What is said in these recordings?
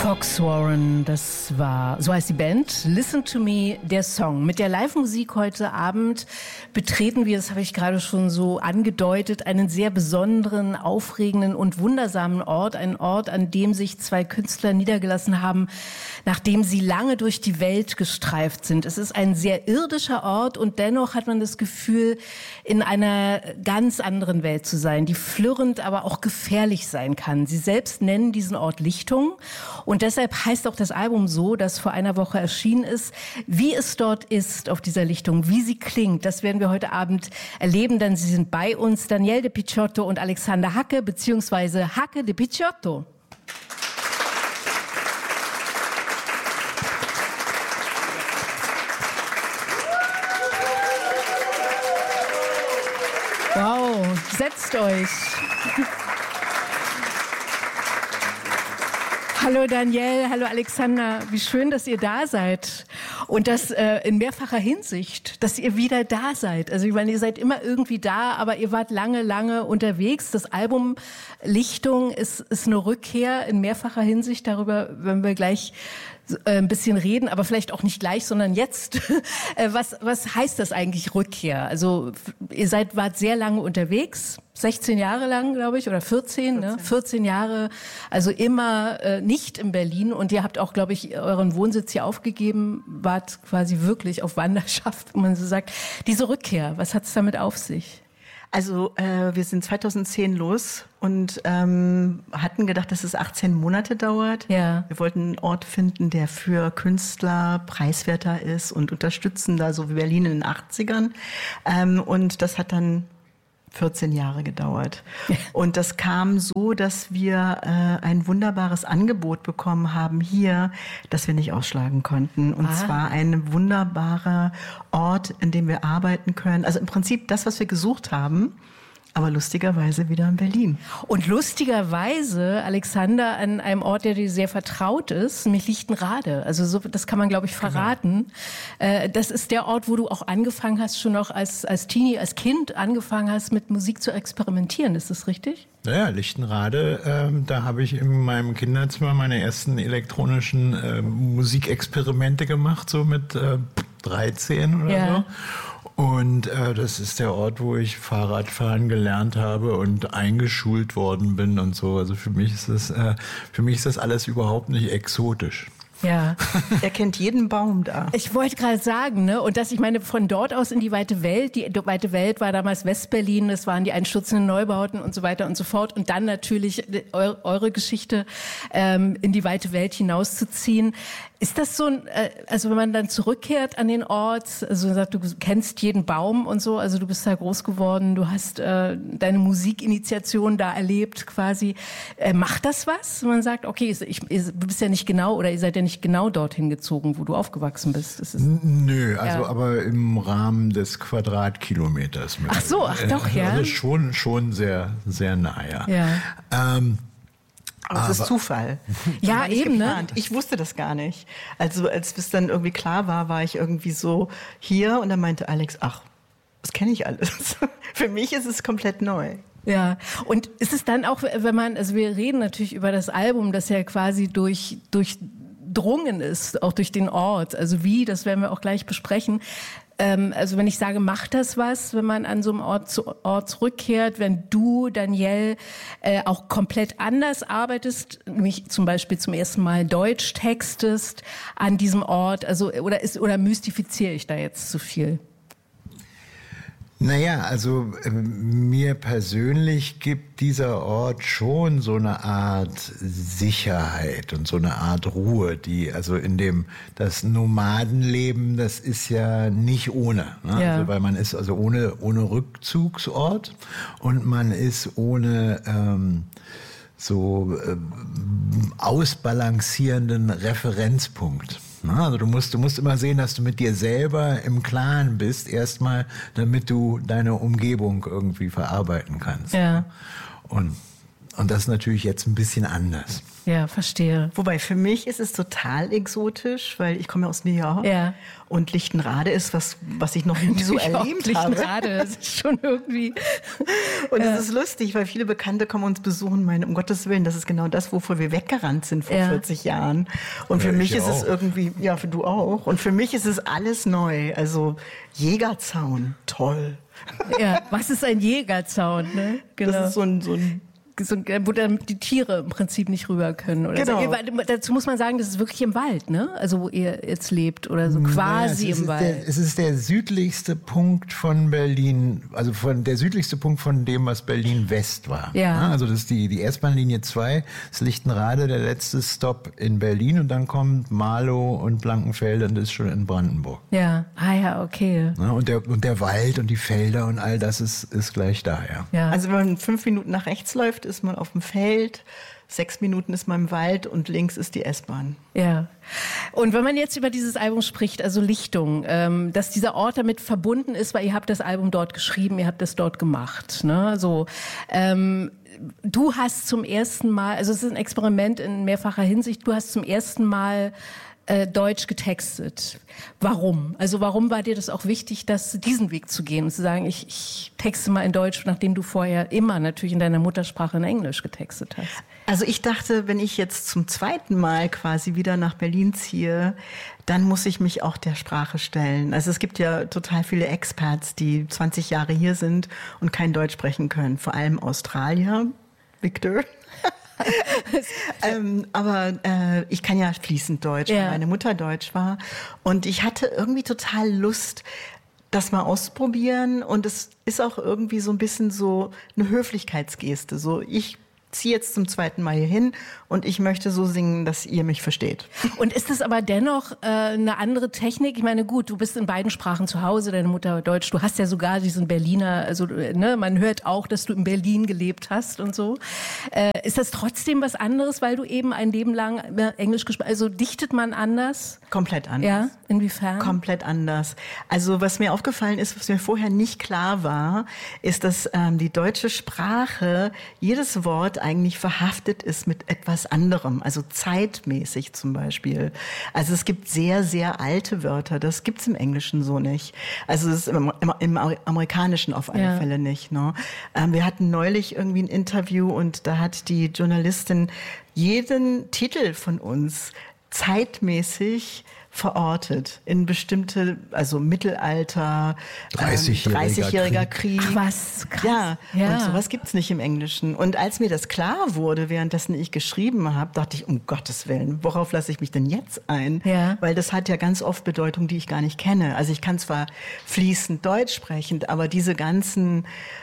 Coxswain, das war, so heißt die Band, Listen to Me, der Song. Mit der Live-Musik heute Abend betreten wir, das habe ich gerade schon so angedeutet, einen sehr besonderen, aufregenden und wundersamen Ort. Ein Ort, an dem sich zwei Künstler niedergelassen haben, nachdem sie lange durch die Welt gestreift sind. Es ist ein sehr irdischer Ort und dennoch hat man das Gefühl, in einer ganz anderen Welt zu sein, die flirrend, aber auch gefährlich sein kann. Sie selbst nennen diesen Ort Lichtung. Und deshalb heißt auch das Album so, das vor einer Woche erschienen ist. Wie es dort ist auf dieser Lichtung, wie sie klingt, das werden wir heute Abend erleben, denn sie sind bei uns, Daniel De Picciotto und Alexander Hacke, beziehungsweise Hacke De Picciotto. Wow, setzt euch. Hallo Daniel, hallo Alexander, wie schön, dass ihr da seid und das in mehrfacher Hinsicht, dass ihr wieder da seid. Also ich meine, ihr seid immer irgendwie da, aber ihr wart lange, lange unterwegs. Das Album Lichtung ist eine Rückkehr in mehrfacher Hinsicht, darüber werden wir gleich ein bisschen reden, aber vielleicht auch nicht gleich, sondern jetzt. Was heißt das eigentlich Rückkehr? Also ihr wart sehr lange unterwegs, 16 Jahre lang, glaube ich, oder 14, ne? 14 Jahre, also immer nicht in Berlin und ihr habt auch, glaube ich, euren Wohnsitz hier aufgegeben, wart quasi wirklich auf Wanderschaft, wenn man so sagt. Diese Rückkehr, was hat es damit auf sich? Also wir sind 2010 los und hatten gedacht, dass es 18 Monate dauert. Ja. Wir wollten einen Ort finden, der für Künstler preiswerter ist und unterstützender, so wie Berlin in den 80ern. Und das hat dann 14 Jahre gedauert. Und das kam so, dass wir ein wunderbares Angebot bekommen haben hier, das wir nicht ausschlagen konnten. Und zwar ein wunderbarer Ort, in dem wir arbeiten können. Also im Prinzip das, was wir gesucht haben, aber lustigerweise wieder in Berlin. Und lustigerweise, Alexander, an einem Ort, der dir sehr vertraut ist, nämlich Lichtenrade. Also so, das kann man, glaube ich, verraten. Genau. Das ist der Ort, wo du auch angefangen hast, schon noch als Teenie, als Kind angefangen hast, mit Musik zu experimentieren. Ist das richtig? Ja, Lichtenrade, da habe ich in meinem Kinderzimmer meine ersten elektronischen Musikexperimente gemacht, so mit 13 oder so. Und das ist der Ort, wo ich Fahrradfahren gelernt habe und eingeschult worden bin und so. Also für mich ist das alles überhaupt nicht exotisch. Ja. Er kennt jeden Baum da. Ich wollte gerade sagen, ne, und ich meine, von dort aus in die weite Welt. Die weite Welt war damals Westberlin, das waren die einstürzenden Neubauten und so weiter und so fort. Und dann natürlich eure Geschichte in die weite Welt hinauszuziehen. Ist das so also wenn man dann zurückkehrt an den Ort, also sagt, du kennst jeden Baum und so, also du bist da groß geworden, du hast deine Musikinitiation da erlebt quasi. Macht das was? Wenn man sagt, okay, du bist ja nicht genau oder ihr seid ja nicht genau dorthin gezogen, wo du aufgewachsen bist. Nö, also aber im Rahmen des Quadratkilometers. Ach so, doch, ja. Also schon sehr, sehr nah, ja. Aber es ist Zufall. Ja, eben, geplant. Ne? Ich wusste das gar nicht. Also als es dann irgendwie klar war ich irgendwie so hier und dann meinte Alex, ach, das kenne ich alles. Für mich ist es komplett neu. Ja, und ist es dann auch, also wir reden natürlich über das Album, das ja quasi durchdrungen ist, auch durch den Ort. Also das werden wir auch gleich besprechen. Also wenn ich sage, macht das was, wenn man an so einem Ort zurückkehrt, wenn du, Daniel, auch komplett anders arbeitest, nämlich zum Beispiel zum ersten Mal Deutsch textest an diesem Ort, also oder mystifiziere ich da jetzt zu viel? Naja, also mir persönlich gibt dieser Ort schon so eine Art Sicherheit und so eine Art Ruhe, also das Nomadenleben, das ist ja nicht ohne, ne? Ja. Also, weil man ist also ohne Rückzugsort und man ist ohne ausbalancierenden Referenzpunkt. Also du musst immer sehen, dass du mit dir selber im Klaren bist, erstmal, damit du deine Umgebung irgendwie verarbeiten kannst. Ja. Und das ist natürlich jetzt ein bisschen anders. Ja, verstehe. Wobei für mich ist es total exotisch, weil ich komme ja aus New York. Ja. Und Lichtenrade ist was ich noch nie so erlebt habe. Lichtenrade, das ist schon irgendwie. Und es ist lustig, weil viele Bekannte kommen uns besuchen, meinen, um Gottes Willen, das ist genau das, wovor wir weggerannt sind vor 40 Jahren. Und für mich ist es irgendwie, ja, für du auch. Und für mich ist es alles neu. Also Jägerzaun, toll. Ja, was ist ein Jägerzaun? Ne? Genau. Das ist so ein wo dann die Tiere im Prinzip nicht rüber können. Oder genau. So. Dazu muss man sagen, das ist wirklich im Wald, ne? Also wo ihr jetzt lebt oder so quasi im Wald. Es ist der südlichste Punkt von Berlin, also der südlichste Punkt von dem, was Berlin West war. Ja. Also das ist die S-Bahn-Linie 2, ist Lichtenrade, der letzte Stopp in Berlin und dann kommt Marlow und Blankenfelde und das ist schon in Brandenburg. Ja, ja, okay. Und der Wald und die Felder und all das ist gleich da, ja. Also wenn man 5 Minuten nach rechts läuft, ist man auf dem Feld, 6 Minuten ist man im Wald und links ist die S-Bahn. Ja. Und wenn man jetzt über dieses Album spricht, also Lichtung, dass dieser Ort damit verbunden ist, weil ihr habt das Album dort geschrieben, ihr habt das dort gemacht, ne? So, du hast zum ersten Mal, also es ist ein Experiment in mehrfacher Hinsicht, du hast zum ersten Mal Deutsch getextet. Warum? Also warum war dir das auch wichtig, diesen Weg zu gehen und zu sagen, ich texte mal in Deutsch, nachdem du vorher immer natürlich in deiner Muttersprache in Englisch getextet hast? Also ich dachte, wenn ich jetzt zum zweiten Mal quasi wieder nach Berlin ziehe, dann muss ich mich auch der Sprache stellen. Also es gibt ja total viele Expats, die 20 Jahre hier sind und kein Deutsch sprechen können. Vor allem Australier, Victor. Aber ich kann ja fließend Deutsch, weil meine Mutter Deutsch war. Und ich hatte irgendwie total Lust, das mal auszuprobieren. Und es ist auch irgendwie so ein bisschen so eine Höflichkeitsgeste. So, ich ziehe jetzt zum zweiten Mal hier hin und ich möchte so singen, dass ihr mich versteht. Und ist das aber dennoch eine andere Technik? Ich meine, gut, du bist in beiden Sprachen zu Hause, deine Mutter Deutsch, du hast ja sogar diesen Berliner, also ne, man hört auch, dass du in Berlin gelebt hast und so. Ist das trotzdem was anderes, weil du eben ein Leben lang Englisch gesprochen hast? Also dichtet man anders? Komplett anders. Ja, inwiefern? Komplett anders. Also was mir aufgefallen ist, was mir vorher nicht klar war, ist, dass die deutsche Sprache, jedes Wort eigentlich verhaftet ist mit etwas anderem, also zeitmäßig zum Beispiel. Also es gibt sehr, sehr alte Wörter, das gibt's im Englischen so nicht. Also es ist im Amerikanischen auf alle Fälle nicht. Ne? Wir hatten neulich irgendwie ein Interview und da hat die Journalistin jeden Titel von uns zeitmäßig verortet in bestimmte, also Mittelalter, 30-jähriger Krieg. Ach, was? Krass. Ja, und sowas gibt's nicht im Englischen. Und als mir das klar wurde, währenddessen ich geschrieben habe, dachte ich, um Gottes Willen, worauf lasse ich mich denn jetzt ein? Ja. Weil das hat ja ganz oft Bedeutung, die ich gar nicht kenne. Also ich kann zwar fließend Deutsch sprechen, aber diese ganzen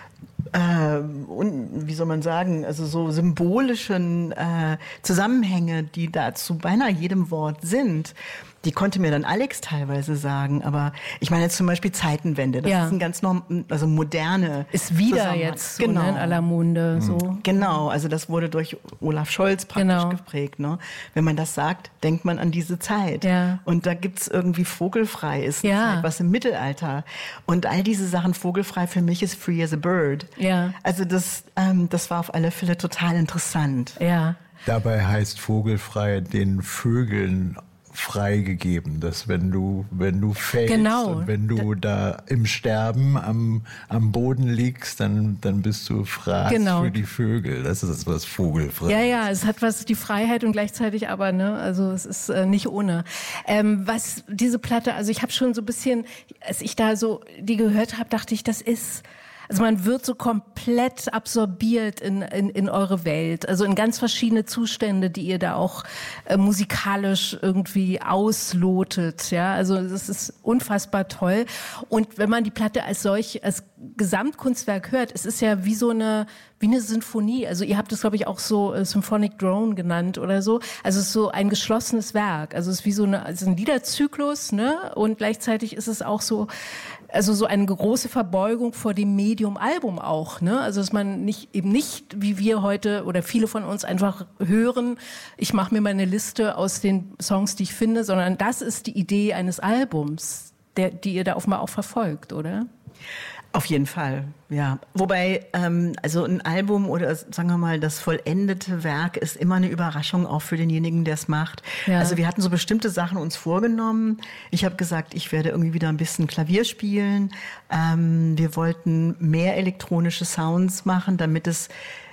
wie soll man sagen, also so symbolischen Zusammenhänge, die da zu beinahe jedem Wort sind, die konnte mir dann Alex teilweise sagen, aber ich meine jetzt zum Beispiel Zeitenwende, das ist ein ganz also moderne ist wieder jetzt so, ne, in aller Munde. So. Genau, also das wurde durch Olaf Scholz praktisch geprägt. Ne? Wenn man das sagt, denkt man an diese Zeit. Ja. Und da gibt's irgendwie Vogelfrei, ist eine Zeit, was im Mittelalter. Und all diese Sachen, Vogelfrei für mich ist Free as a Bird. Ja. Also das war auf alle Fälle total interessant. Ja. Dabei heißt Vogelfrei den Vögeln freigegeben, dass wenn du fällst und wenn du da im Sterben am Boden liegst, dann bist du Fraß für die Vögel. Das ist was Vogelfrei. Ja, es hat was, die Freiheit und gleichzeitig aber, ne, also es ist nicht ohne. Was diese Platte, also ich habe schon so ein bisschen, als ich da so die gehört habe, dachte ich, also man wird so komplett absorbiert in eure Welt, also in ganz verschiedene Zustände, die ihr da auch musikalisch irgendwie auslotet, ja, also das ist unfassbar toll. Und wenn man die Platte als Gesamtkunstwerk hört, es ist ja wie eine Sinfonie, also ihr habt es, glaube ich, auch so Symphonic Drone genannt oder so, also es ist so ein geschlossenes Werk, also es ist wie so ein Liederzyklus, ne, und gleichzeitig ist es auch so, also so eine große Verbeugung vor dem Medium-Album auch, ne? Also dass man eben nicht, wie wir heute oder viele von uns einfach hören, ich mache mir meine Liste aus den Songs, die ich finde, sondern das ist die Idee eines Albums, die ihr da offenbar auch verfolgt, oder? Auf jeden Fall, ja. Wobei, also ein Album oder sagen wir mal, das vollendete Werk ist immer eine Überraschung auch für denjenigen, der es macht. Ja. Also wir hatten so bestimmte Sachen uns vorgenommen. Ich habe gesagt, ich werde irgendwie wieder ein bisschen Klavier spielen. Wir wollten mehr elektronische Sounds machen, damit es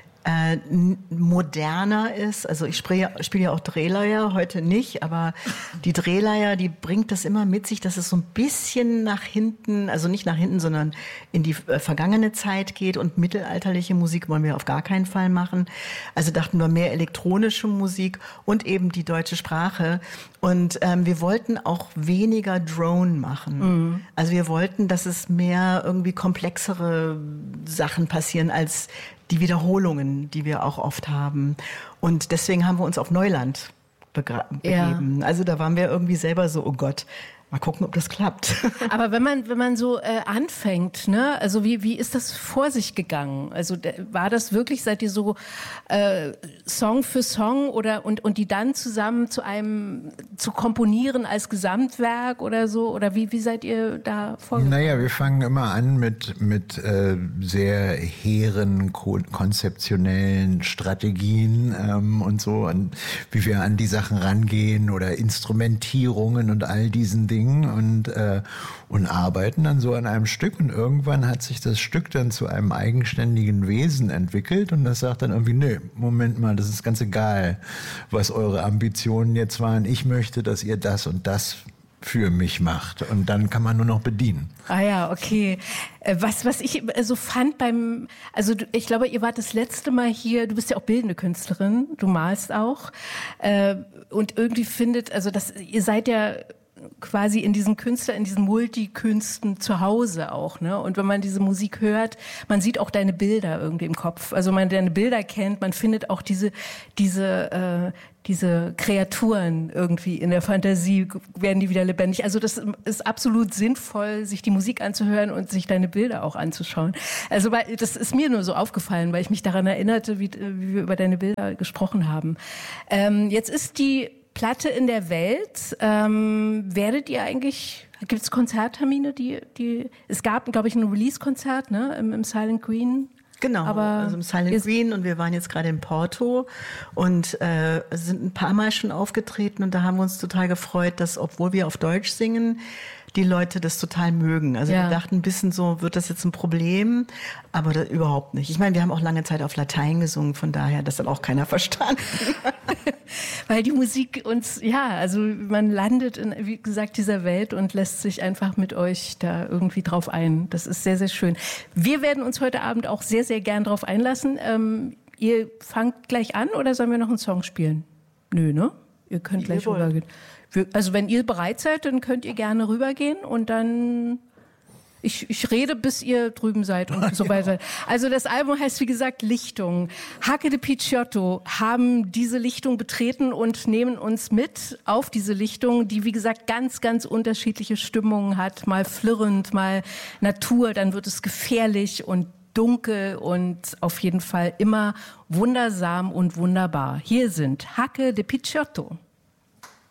moderner ist. Also ich spiele ja auch Drehleier, heute nicht, aber die Drehleier, die bringt das immer mit sich, dass es so ein bisschen nach hinten, also nicht nach hinten, sondern in die vergangene Zeit geht, und mittelalterliche Musik wollen wir auf gar keinen Fall machen. Also dachten wir mehr elektronische Musik und eben die deutsche Sprache. Und wir wollten auch weniger Drone machen. Mhm. Also wir wollten, dass es mehr irgendwie komplexere Sachen passieren als die Wiederholungen, die wir auch oft haben. Und deswegen haben wir uns auf Neuland begeben. Ja. Also da waren wir irgendwie selber so, oh Gott, mal gucken, ob das klappt. Aber wenn man so anfängt, ne, also wie ist das vor sich gegangen? Also war das wirklich, seid ihr so Song für Song und die dann zusammen zu komponieren als Gesamtwerk oder so? Oder wie seid ihr da vorgegangen? Naja, wir fangen immer an mit sehr hehren konzeptionellen Strategien und so, und wie wir an die Sachen rangehen oder Instrumentierungen und all diesen Dingen. Und arbeiten dann so an einem Stück, und irgendwann hat sich das Stück dann zu einem eigenständigen Wesen entwickelt, und das sagt dann irgendwie, nee, Moment mal, das ist ganz egal, was eure Ambitionen jetzt waren. Ich möchte, dass ihr das und das für mich macht, und dann kann man nur noch bedienen. Ah ja, okay. Was ich so fand also ich glaube, ihr wart das letzte Mal hier, du bist ja auch bildende Künstlerin, du malst auch, und irgendwie ihr seid ja quasi in diesen Multikünsten zu Hause auch, ne? Und wenn man diese Musik hört, man sieht auch deine Bilder irgendwie im Kopf. Also wenn man deine Bilder kennt, man findet auch diese Kreaturen irgendwie in der Fantasie, werden die wieder lebendig. Also das ist absolut sinnvoll, sich die Musik anzuhören und sich deine Bilder auch anzuschauen. Also das ist mir nur so aufgefallen, weil ich mich daran erinnerte, wie wir über deine Bilder gesprochen haben. Jetzt ist die Platte in der Welt. Werdet ihr eigentlich, gibt es Konzerttermine, es gab, glaube ich, ein Release-Konzert, ne, im Silent Green? Genau, also im Silent Green, und wir waren jetzt gerade in Porto und sind ein paar Mal schon aufgetreten, und da haben wir uns total gefreut, dass, obwohl wir auf Deutsch singen, die Leute das total mögen. Also wir dachten ein bisschen so, wird das jetzt ein Problem? Aber das überhaupt nicht. Ich meine, wir haben auch lange Zeit auf Latein gesungen, von daher, das hat auch keiner verstanden. Weil die Musik also man landet in, wie gesagt, dieser Welt und lässt sich einfach mit euch da irgendwie drauf ein. Das ist sehr, sehr schön. Wir werden uns heute Abend auch sehr, sehr gern drauf einlassen. Ihr fangt gleich an, oder sollen wir noch einen Song spielen? Nö, ne? Ihr könnt gleich rübergehen. Also wenn ihr bereit seid, dann könnt ihr gerne rübergehen, und dann ich rede, bis ihr drüben seid und so weiter. Also das Album heißt, wie gesagt, Lichtung. Hacke de Picciotto haben diese Lichtung betreten und nehmen uns mit auf diese Lichtung, die, wie gesagt, ganz, ganz unterschiedliche Stimmungen hat. Mal flirrend, mal Natur, dann wird es gefährlich und dunkel und auf jeden Fall immer wundersam und wunderbar. Hier sind Hacke de Picciotto.